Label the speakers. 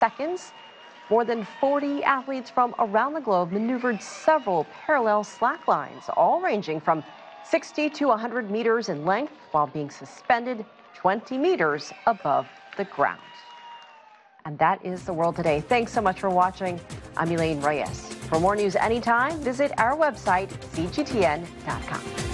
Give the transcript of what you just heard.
Speaker 1: seconds. More than 40 athletes from around the globe maneuvered several parallel slack lines, all ranging from 60 to 100 meters in length while being suspended 20 meters above the ground. And that is the world today. Thanks so much for watching. I'm Elaine Reyes. For more news anytime, visit our website, cgtn.com.